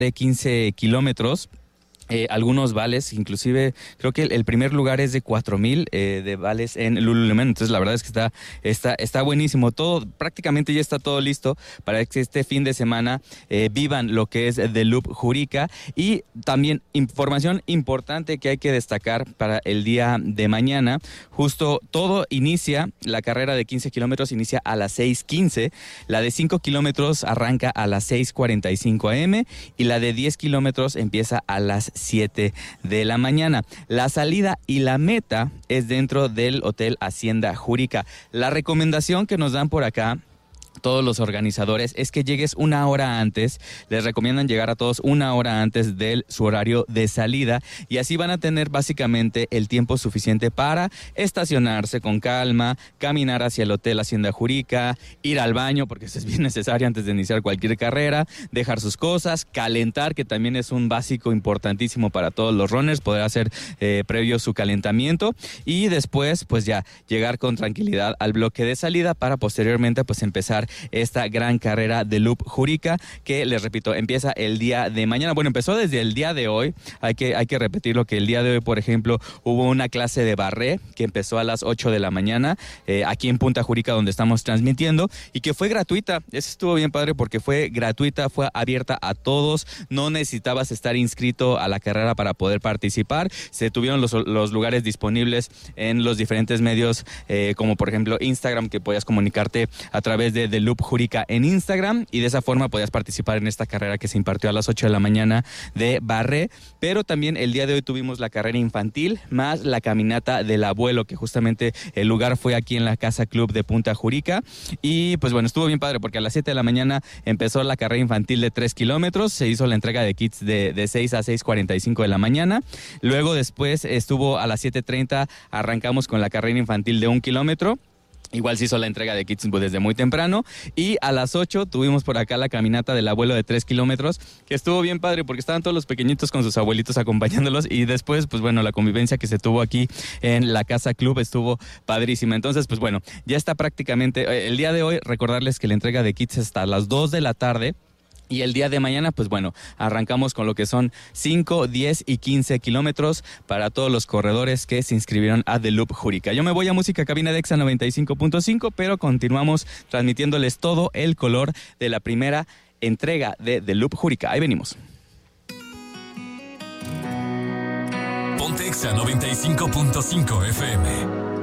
de 15 kilómetros. Algunos vales, inclusive creo que el primer lugar es de 4,000 de vales en Lululemon. Entonces la verdad es que está buenísimo. Todo, prácticamente ya está todo listo para que este fin de semana vivan lo que es The Loop Juríca. Y también información importante que hay que destacar para el día de mañana. Justo todo inicia, la carrera de 15 kilómetros inicia a las 6:15, la de 5 kilómetros arranca a las 6:45 a.m. y la de 10 kilómetros empieza a las 7 de la mañana. La salida y la meta es dentro del Hotel Hacienda Juríca. La recomendación que nos dan por acá todos los organizadores es que llegues una hora antes. Les recomiendan llegar a todos una hora antes de su horario de salida, y así van a tener básicamente el tiempo suficiente para estacionarse con calma, caminar hacia el Hotel Hacienda Juríca, ir al baño porque eso es bien necesario antes de iniciar cualquier carrera, dejar sus cosas, calentar, que también es un básico importantísimo para todos los runners, poder hacer previo su calentamiento, y después pues ya llegar con tranquilidad al bloque de salida para posteriormente pues empezar esta gran carrera de Loop Juríca, que les repito, empieza el día de mañana. Bueno, empezó desde el día de hoy. Hay que repetirlo, que el día de hoy, por ejemplo, hubo una clase de barré que empezó a las 8 de la mañana aquí en Punta Juríca, donde estamos transmitiendo, y que fue gratuita. Eso estuvo bien padre porque fue gratuita, fue abierta a todos, no necesitabas estar inscrito a la carrera para poder participar. Se tuvieron los lugares disponibles en los diferentes medios, como por ejemplo Instagram, que podías comunicarte a través de Loop Juríca en Instagram, y de esa forma podías participar en esta carrera que se impartió a las 8 de la mañana de barré. Pero también el día de hoy tuvimos la carrera infantil más la caminata del abuelo, que justamente el lugar fue aquí en la Casa Club de Punta Juríca. Y pues bueno, estuvo bien padre porque a las 7 de la mañana empezó la carrera infantil de 3 kilómetros, se hizo la entrega de kits de 6 a 6:45 de la mañana. Luego después estuvo a las 7:30, arrancamos con la carrera infantil de 1 kilómetro. Igual se hizo la entrega de kits desde muy temprano, y a las 8 tuvimos por acá la caminata del abuelo de 3 kilómetros, que estuvo bien padre porque estaban todos los pequeñitos con sus abuelitos acompañándolos, y después pues bueno, la convivencia que se tuvo aquí en la Casa Club estuvo padrísima. Entonces pues bueno, ya está prácticamente el día de hoy. Recordarles que la entrega de kits es hasta las 2 de la tarde. Y el día de mañana, pues bueno, arrancamos con lo que son 5, 10 y 15 kilómetros para todos los corredores que se inscribieron a The Loop Juríca. Yo me voy a música cabina de Exa 95.5, pero continuamos transmitiéndoles todo el color de la primera entrega de The Loop Juríca. Ahí venimos. Ponte Exa 95.5 FM.